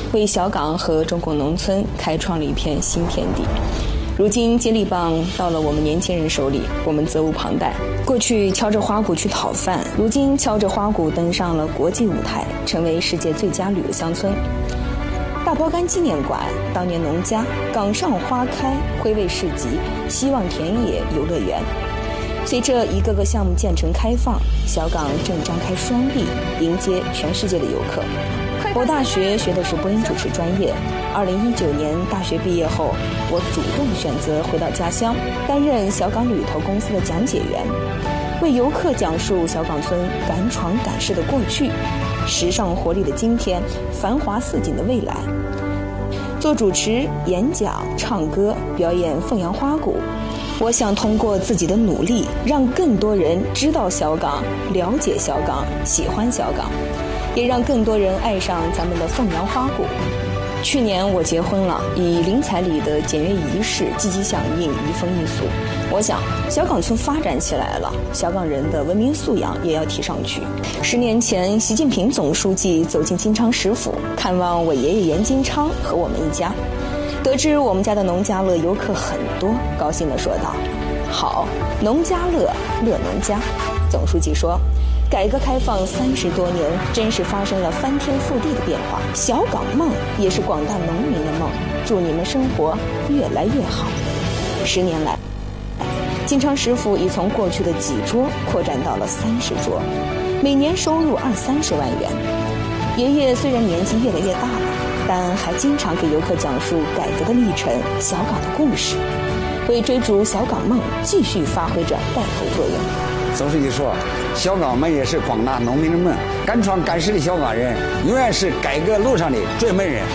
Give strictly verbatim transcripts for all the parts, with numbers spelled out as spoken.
为小港和中国农村开创了一片新天地。如今接力棒到了我们年轻人手里，我们责无旁贷。过去敲着花鼓去讨饭，如今敲着花鼓登上了国际舞台，成为世界最佳旅游乡村。大包干纪念馆、当年农家、港上花开、徽卫市集、希望田野游乐园，随着一个个项目建成开放，小港正张开双臂迎接全世界的游客。我大学学的是播音主持专业，二零一九年大学毕业后，我主动选择回到家乡，担任小港旅投公司的讲解员，为游客讲述小港村敢闯敢试的过去，时尚活力的今天，繁华似锦的未来。做主持、演讲、唱歌、表演凤阳花鼓，我想通过自己的努力，让更多人知道小港，了解小港，喜欢小港，也让更多人爱上咱们的凤阳花鼓。去年我结婚了，以林彩礼的简约仪式积极响应移风易俗。我想小港村发展起来了，小港人的文明素养也要提上去。十年前，习近平总书记走进金昌食府，看望我爷爷严金昌和我们一家，得知我们家的农家乐游客很多，高兴地说道：“好，农家乐，乐农家。”总书记说：“改革开放三十多年，真是发生了翻天覆地的变化。小港梦也是广大农民的梦，祝你们生活越来越好。”十年来，金昌食府已从过去的几桌扩展到了三十桌，每年收入二三十万元。爷爷虽然年纪越来越大了，但还经常给游客讲述改革的历程、小港的故事，为追逐小港梦继续发挥着带头作用。 总书记说，小港梦也是广大农民的梦，敢闯敢试的小港人永远是改革路上的追梦人。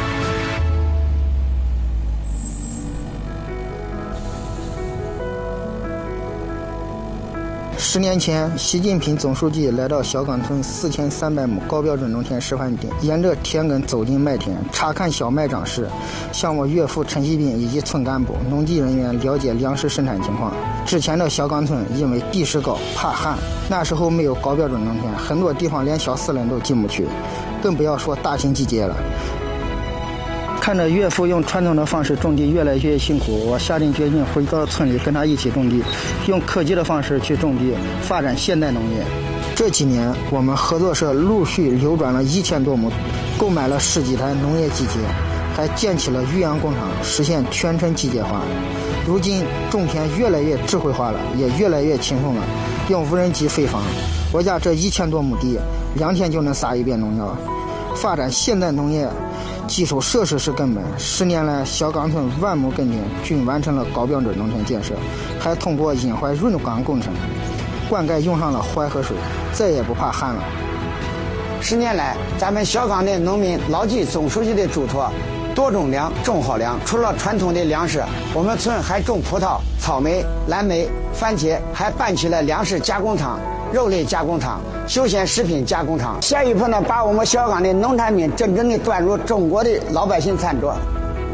十年前，习近平总书记来到小港村四千三百亩高标准农田示范点，沿着田埂走进麦田，查看小麦长势，向我岳父陈锡斌以及村干部、农技人员了解粮食生产情况。之前的小港村因为地势高、怕旱，那时候没有高标准农田，很多地方连小四轮都进不去，更不要说大型机械了。看着岳父用传统的方式种地越来越辛苦，我下定决心回到村里跟他一起种地，用科技的方式去种地，发展现代农业。这几年，我们合作社陆续流转了一千多亩，购买了十几台农业机械，还建起了育养工厂，实现全村机械化。如今种田越来越智慧化了，也越来越轻松了，用无人机飞防。我家这一千多亩地，两天就能撒一遍农药。发展现代农业，基础设施是根本。十年来，小港村万亩耕田均完成了高标准农田建设，还通过引怀润港工程，灌溉用上了淮河水，再也不怕旱了。 十年来，咱们小港的农民牢记总书记的嘱托，多种粮，种好粮。除了传统的粮食，我们村还种葡萄、草莓、蓝莓、番茄，还办起了粮食加工厂、肉类加工厂、休闲食品加工厂。下一步呢，把我们小港的农产品真正的端入中国的老百姓餐桌。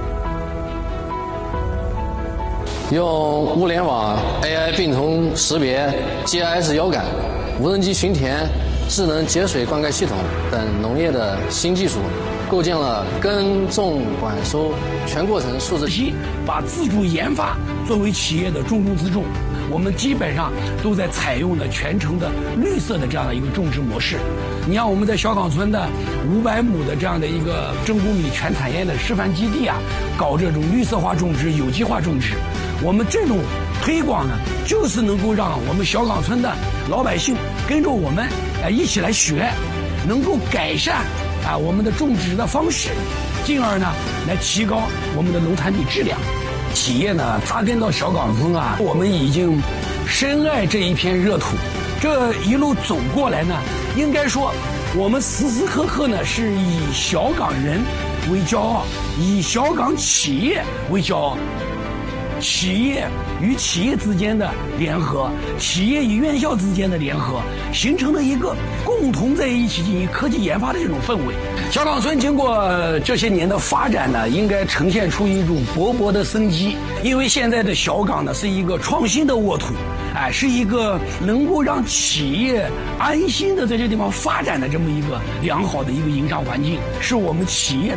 用物联网、A I 病虫识别、G I S 遥感、无人机巡田、智能节水灌溉系统等农业的新技术，构建了耕种管收全过程数字系，把自主研发作为企业的重中之重。我们基本上都在采用的全程的绿色的这样的一个种植模式。你像我们在小港村的五百亩的这样的一个真谷米全产业的示范基地啊，搞这种绿色化种植、有机化种植。我们这种推广呢，就是能够让我们小港村的老百姓跟着我们呃一起来学，能够改善啊我们的种植的方式，进而呢来提高我们的农产品质量。企业呢扎根到小港村啊，我们已经深爱这一片热土。这一路走过来呢，应该说我们时时刻刻呢是以小港人为骄傲，以小港企业为骄傲。企业与企业之间的联合，企业与院校之间的联合，形成了一个共同在一起进行科技研发的这种氛围。小港村经过这些年的发展呢，应该呈现出一种勃勃的生机。因为现在的小港呢，是一个创新的沃土，哎，是一个能够让企业安心的在这地方发展的这么一个良好的一个营商环境，是我们企业